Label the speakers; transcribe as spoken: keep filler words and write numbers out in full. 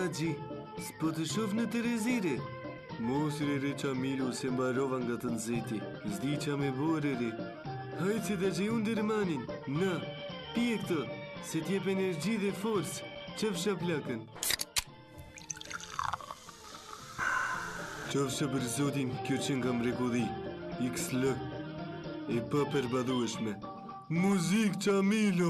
Speaker 1: Gji, s'po të shof në Terezire. Mos re re Qamilu se mbarova nga të nxehti. S'di qa me bore re. Hajtë se ta gjej unë dërmanin. Na, pije këtë, se t'jep energji dhe forcë. Qëfsha plakën. Qofsha për zotin, kjo që nga mrekulli. X L. E pa përbadhueshme. Muzik Qamilu.